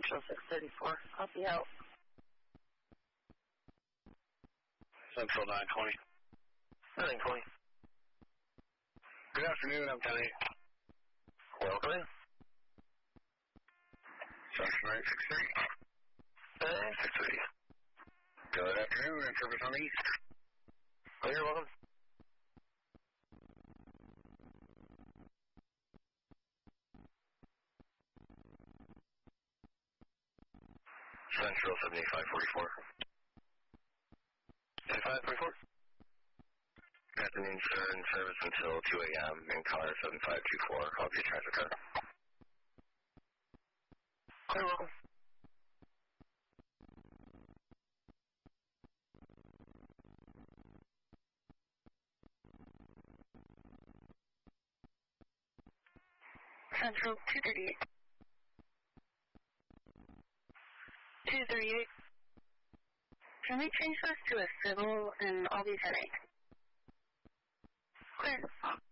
Central 634. Copy out. Central 920. 920. Good afternoon, I'm Kenny. Welcome in. Central 963. 963. Good afternoon, Interpret on the East. Oh, you're welcome. Central 7544. 7544. Good afternoon, sir. In service until 2 a.m. in car 7524. Copy traffic car. You're welcome. Central 238. 238. Can we change this to a civil and I'll be heading? Clear.